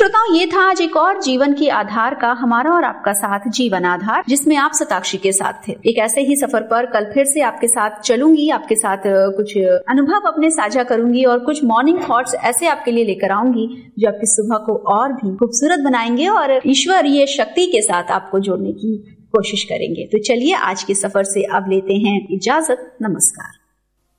श्रोताओं, ये था आज एक और जीवन के आधार का हमारा और आपका साथ, जीवन आधार, जिसमें आप शताक्षी के साथ थे। एक ऐसे ही सफर पर कल फिर से आपके साथ चलूंगी, आपके साथ कुछ अनुभव अपने साझा करूंगी और कुछ मॉर्निंग थॉट्स ऐसे आपके लिए लेकर आऊंगी जो आपकी सुबह को और भी खूबसूरत बनाएंगे और ईश्वरीय शक्ति के साथ आपको जोड़ने की कोशिश करेंगे। तो चलिए आज के सफर से अब लेते हैं इजाजत। नमस्कार।